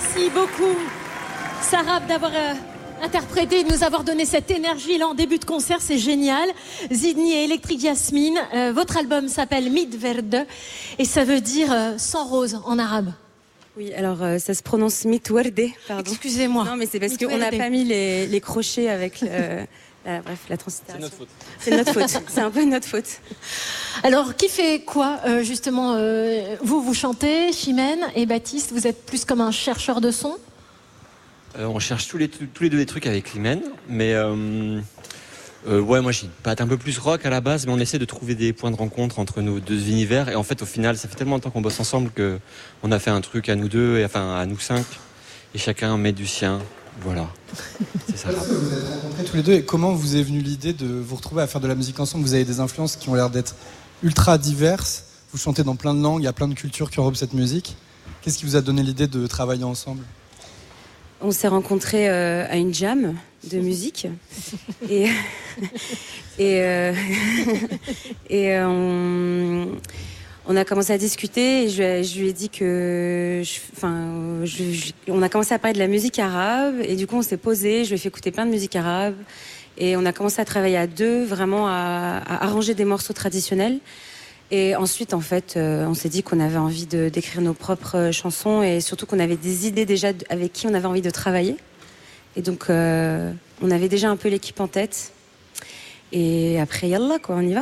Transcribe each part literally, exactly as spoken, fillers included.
Merci beaucoup, Sarab, d'avoir euh, interprété, de nous avoir donné cette énergie là en début de concert. C'est génial. Zidni et Electric Jasmine. Euh, votre album s'appelle Mit Verde et ça veut dire euh, sans rose en arabe. Oui, alors euh, ça se prononce Mitwerde, pardon. Excusez-moi. Non, mais c'est parce qu'on n'a pas mis les, les crochets avec... Euh, la, bref, la translittération. C'est notre faute. C'est notre faute. C'est un peu notre faute. Alors, qui fait quoi, euh, justement euh, Vous, vous chantez, Chimène et Baptiste, vous êtes plus comme un chercheur de son. Euh, on cherche tous les, tous les deux des trucs avec Climène, mais euh, euh, ouais, moi j'ai une patte un peu plus rock à la base, mais on essaie de trouver des points de rencontre entre nos deux univers. Et en fait, au final, ça fait tellement de temps qu'on bosse ensemble que on a fait un truc à nous deux, et, enfin à nous cinq, et chacun met du sien. Voilà, c'est ça. Vous êtes rencontrés tous les deux, et comment vous est venue l'idée de vous retrouver à faire de la musique ensemble? Vous avez des influences qui ont l'air d'être ultra diverses. Vous chantez dans plein de langues, il y a plein de cultures qui enrobent cette musique. Qu'est-ce qui vous a donné l'idée de travailler ensemble? On s'est rencontrés euh, à une jam de musique et et euh, et euh, on, on a commencé à discuter et je, je lui ai dit que enfin je, je, on a commencé à parler de la musique arabe et du coup on s'est posé, je lui ai fait écouter plein de musique arabe et on a commencé à travailler à deux, vraiment à, à arranger des morceaux traditionnels. Et ensuite, en fait, euh, on s'est dit qu'on avait envie de, d'écrire nos propres euh, chansons et surtout qu'on avait des idées déjà de, avec qui on avait envie de travailler. Et donc, euh, on avait déjà un peu l'équipe en tête. Et après, yallah, quoi, on y va.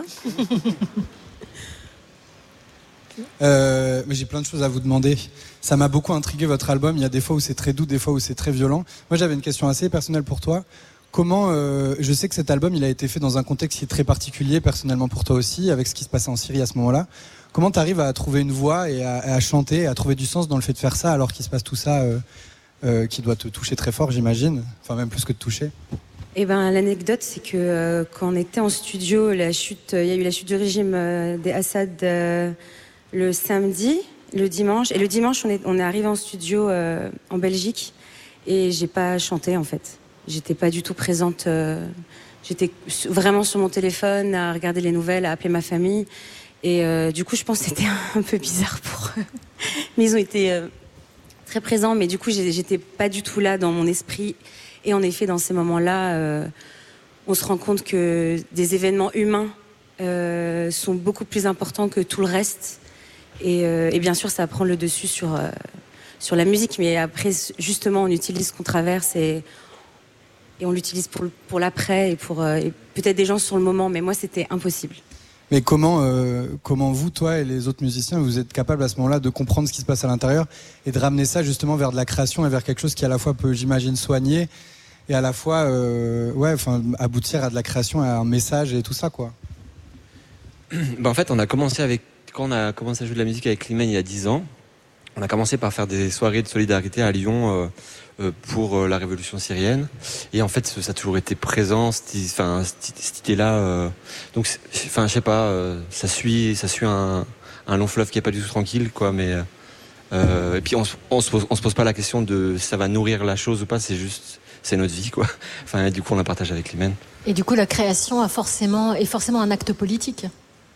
euh, mais j'ai plein de choses à vous demander. Ça m'a beaucoup intrigué, votre album. Il y a des fois où c'est très doux, des fois où c'est très violent. Moi, j'avais une question assez personnelle pour toi. Comment, euh, je sais que cet album, il a été fait dans un contexte qui est très particulier, personnellement pour toi aussi, avec ce qui se passait en Syrie à ce moment-là. Comment tu arrives à trouver une voix et à, à chanter, et à trouver du sens dans le fait de faire ça, alors qu'il se passe tout ça, euh, euh, qui doit te toucher très fort, j'imagine, enfin même plus que de toucher. Eh ben, l'anecdote, c'est que euh, quand on était en studio, la chute, il euh, y a eu la chute du régime euh, des Assad euh, le samedi, le dimanche, et le dimanche, on est, on est arrivé en studio euh, en Belgique, et j'ai pas chanté en fait. J'étais pas du tout présente. Euh, j'étais vraiment sur mon téléphone à regarder les nouvelles, à appeler ma famille. Et euh, du coup, je pense que c'était un peu bizarre pour eux. Mais ils ont été euh, très présents. Mais du coup, j'étais pas du tout là dans mon esprit. Et en effet, dans ces moments-là, euh, on se rend compte que des événements humains euh, sont beaucoup plus importants que tout le reste. Et, euh, et bien sûr, ça prend le dessus sur, euh, sur la musique. Mais après, justement, on utilise ce qu'on traverse et Et on l'utilise pour, pour l'après et pour euh, et peut-être des gens sur le moment, mais moi c'était impossible. Mais comment, euh, comment vous, toi et les autres musiciens, vous êtes capables à ce moment-là de comprendre ce qui se passe à l'intérieur et de ramener ça justement vers de la création et vers quelque chose qui à la fois peut, j'imagine, soigner et à la fois euh, ouais, enfin, aboutir à de la création, à un message et tout ça, quoi. Ben en fait, on a commencé avec, quand on a commencé à jouer de la musique avec Climène il y a dix ans, on a commencé par faire des soirées de solidarité à Lyon euh, euh, pour euh, la révolution syrienne. Et en fait, ça a toujours été présent, cette, enfin, cette, cette idée-là. Euh, donc, enfin, je sais pas, euh, ça suit, ça suit un, un long fleuve qui est pas du tout tranquille, quoi. Mais euh, et puis on, on se pose, on se pose pas la question de si ça va nourrir la chose ou pas. C'est juste, c'est notre vie, quoi. Enfin, du coup, on la partage avec Climène. Et du coup, la création a forcément, est forcément un acte politique.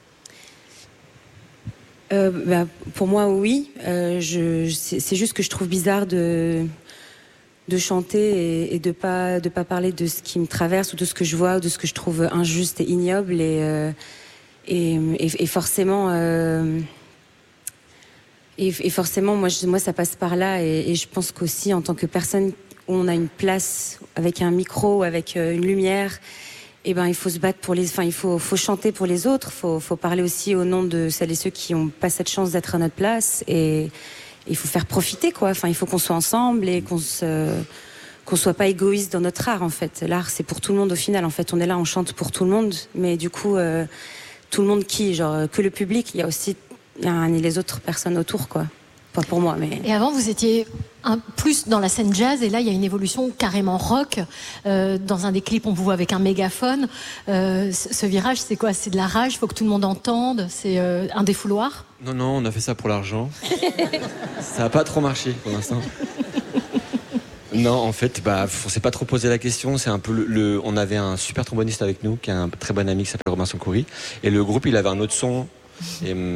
Euh, bah, pour moi, oui. Euh, je, c'est, c'est juste que je trouve bizarre de, de chanter et, et de pas, de pas parler de ce qui me traverse ou de ce que je vois ou de ce que je trouve injuste et ignoble. Et, euh, et, et, et forcément, euh, et, et forcément, moi, je, moi, ça passe par là. Et, et je pense qu'aussi, en tant que personne, on a une place avec un micro, avec une lumière. Eh ben, il faut se battre pour les, enfin, il faut, faut chanter pour les autres. Faut, faut parler aussi au nom de celles et ceux qui n'ont pas cette chance d'être à notre place. Et il faut faire profiter, quoi. Enfin, il faut qu'on soit ensemble et qu'on se, qu'on soit pas égoïste dans notre art, en fait. L'art, c'est pour tout le monde au final. En fait, on est là, on chante pour tout le monde. Mais du coup, euh, tout le monde qui, genre, que le public, il y a aussi, il y a les autres personnes autour, quoi. Pas pour moi, mais. Et avant, vous étiez un, plus dans la scène jazz, et là, il y a une évolution carrément rock. Euh, dans un des clips, on vous voit avec un mégaphone. Euh, ce, ce virage, c'est quoi? C'est de la rage, il faut que tout le monde entende. C'est euh, un défouloir? Non, non, on a fait ça pour l'argent. Ça n'a pas trop marché pour l'instant. Non, en fait, bah, on s'est pas trop posé la question. C'est un peu le, le, on avait un super tromboniste avec nous, qui est un très bon ami qui s'appelle Robinson Coury, et le groupe, il avait un autre son. Et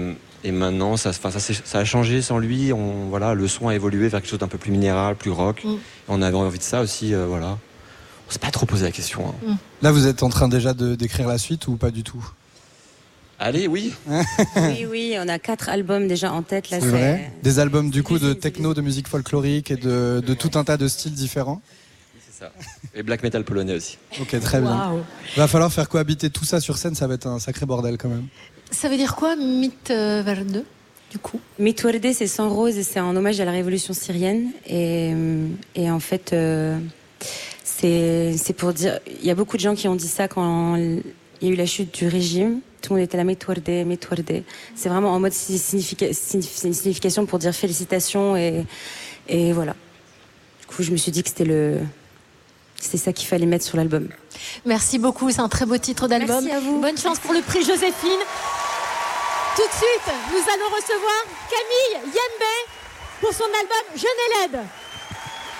Et maintenant, ça, ça, ça, ça a changé sans lui. On, voilà, le son a évolué vers quelque chose d'un peu plus minéral, plus rock. Mm. On avait envie de ça aussi. Euh, voilà. On s'est pas trop posé la question. Hein. Mm. Là, vous êtes en train déjà de, d'écrire la suite ou pas du tout? Allez, oui. Oui, oui, on a quatre albums déjà en tête. Là, c'est, c'est vrai. Des albums du coup de techno, de musique folklorique et de, de tout un tas de styles différents. C'est ça. Et black metal polonais aussi. Ok, très wow. bien. Va falloir faire cohabiter tout ça sur scène, ça va être un sacré bordel quand même. Ça veut dire quoi, Mitverde, du coup? Mitverde, c'est sans rose et c'est en hommage à la révolution syrienne. Et, et en fait, euh, c'est, c'est pour dire... Il y a beaucoup de gens qui ont dit ça quand il y a eu la chute du régime. Tout le monde était là, Mitverde, Mitverde. C'est vraiment en mode significa, signification pour dire félicitations. Et, et voilà. Du coup, je me suis dit que c'était le... C'est ça qu'il fallait mettre sur l'album. Merci beaucoup, c'est un très beau titre d'album. Merci à vous. Bonne chance pour le prix Joséphine. Tout de suite, nous allons recevoir Camille Yembe pour son album Je n'ai l'aide.